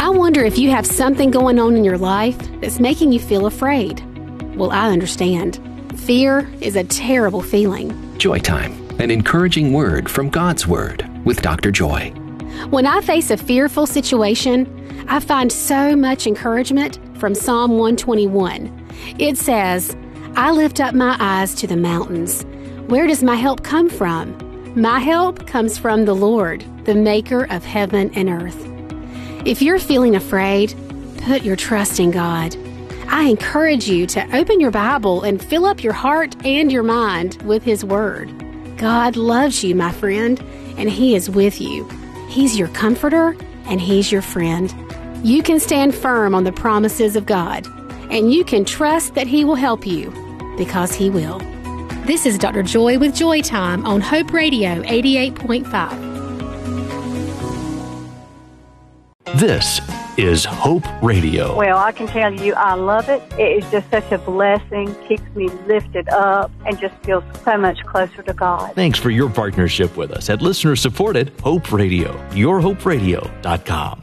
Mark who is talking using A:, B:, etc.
A: I wonder if you have something going on in your life that's making you feel afraid. Well, I understand. Fear is a terrible feeling.
B: Joy Time, an encouraging word from God's Word with Dr. Joy.
A: When I face a fearful situation, I find so much encouragement from Psalm 121. It says, I lift up my eyes to the mountains. Where does my help come from? My help comes from the Lord, the maker of heaven and earth. If you're feeling afraid, put your trust in God. I encourage you to open your Bible and fill up your heart and your mind with His Word. God loves you, my friend, and He is with you. He's your comforter, and He's your friend. You can stand firm on the promises of God, and you can trust that He will help you, because He will. This is Dr. Joy with Joy Time on Hope Radio 88.5.
C: This is Hope Radio.
D: Well, I can tell you I love it. It is just such a blessing, keeps me lifted up, and just feels so much closer to God.
C: Thanks for your partnership with us at listener-supported Hope Radio, yourhoperadio.com.